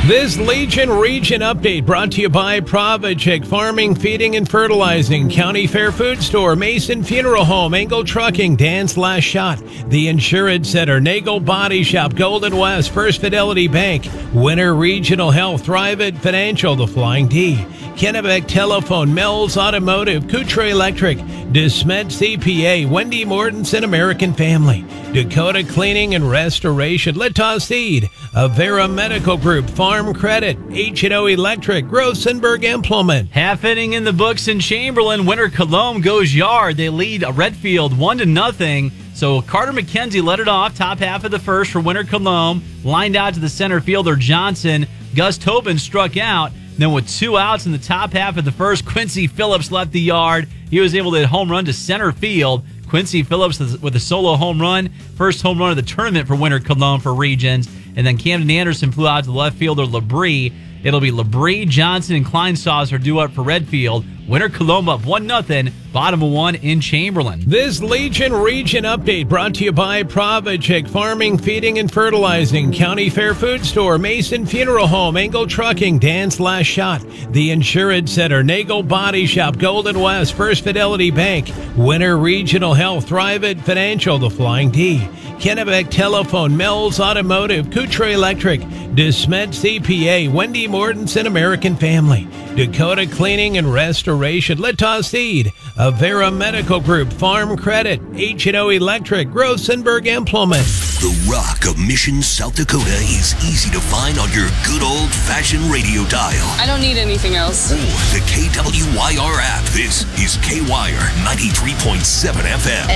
This Legion Region Update brought to you by Provichik Farming, Feeding, and Fertilizing, County Fair Food Store, Mason Funeral Home, Engel Trucking, Dan's Last Shot, The Insurance Center, Nagel Body Shop, Golden West, First Fidelity Bank, Winter Regional Health, Thrivent Financial, The Flying D, Kennebec Telephone, Mel's Automotive, Coutre Electric, DeSmet CPA, Wendy Mortensen American Family, Dakota Cleaning and Restoration, Litas Seed, Avera Medical Group, Farm Credit, H&O Electric, Grossenberg Implement. Half inning in the books in Chamberlain. Winter Cologne goes yard. They lead Redfield 1-0. So Carter McKenzie led it off top half of the first for Winter Cologne. Lined out to the center fielder Johnson. Gus Tobin struck out. Then with 2 outs in the top half of the first, Quincy Phillips left the yard. He was able to hit a home run to center field. Quincy Phillips with a solo home run. First home run of the tournament for Winter Cologne for Regions. And then Camden Anderson flew out to the left fielder Labrie. It'll be Labrie, Johnson, and Kleinsaucer due up for Redfield. Winter Cologne up 1-0, bottom of 1 in Chamberlain. This Legion Region Update brought to you by Provichik Farming, Feeding, and Fertilizing, County Fair Food Store, Mason Funeral Home, Engel Trucking, Dan's Last Shot, The Insurance Center, Nagel Body Shop, Golden West, First Fidelity Bank, Winter Regional Health, Thrivent Financial, The Flying D, Kennebec Telephone, Mel's Automotive, Coutre Electric, DeSmet CPA, Wendy Mortensen American Family, Dakota Cleaning and Restoration, Litas Seed, Avera Medical Group, Farm Credit, H&O Electric, Grossenberg Implement. The Rock of Mission, South Dakota is easy to find on your good old-fashioned radio dial. I don't need anything else. Or the KWYR app. This is KWYR 93.7 FM.